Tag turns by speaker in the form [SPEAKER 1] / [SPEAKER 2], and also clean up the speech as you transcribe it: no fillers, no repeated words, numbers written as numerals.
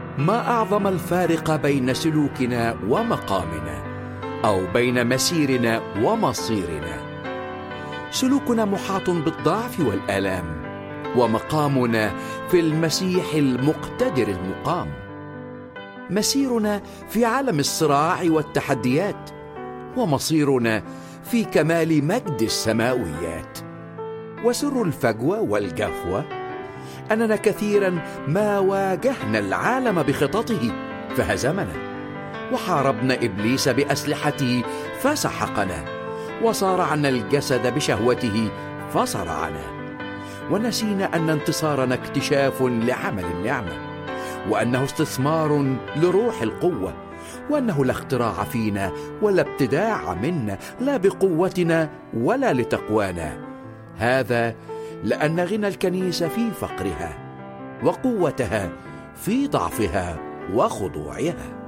[SPEAKER 1] ما أعظم الفارق بين سلوكنا ومقامنا، أو بين مسيرنا ومصيرنا. سلوكنا محاط بالضعف والآلام، ومقامنا في المسيح المقتدر المقام. مسيرنا في عالم الصراع والتحديات، ومصيرنا في كمال مجد السماويات. وسر الفجوة والجفوة أننا كثيرا ما واجهنا العالم بخططه فهزمنا، وحاربنا إبليس بأسلحته فسحقنا، وصارعنا الجسد بشهوته فصرعنا، ونسينا أن انتصارنا اكتشاف لعمل النعمة، وأنه استثمار لروح القوة، وأنه لا اختراع فينا ولا ابتداع منا، لا بقوتنا ولا لتقوانا. هذا لأن غنى الكنيسة في فقرها، وقوتها في ضعفها وخضوعها.